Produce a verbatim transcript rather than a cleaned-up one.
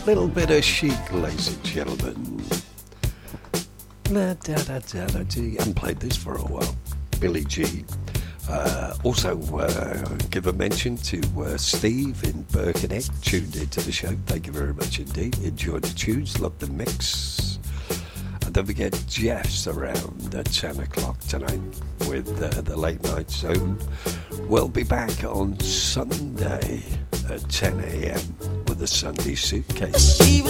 Little bit of Chic, ladies and gentlemen. La, da, da, da, da, da. Haven't played this for a while. Billie Jean. Uh, also, uh, give a mention to uh, Steve in Birkenhead, tuned into the show. Thank you very much indeed. Enjoy the tunes, love the mix. And don't forget, Jeff's around at ten o'clock tonight with uh, the Late Night Zone. We'll be back on Sunday at ten a.m. with a Sunday Suitcase.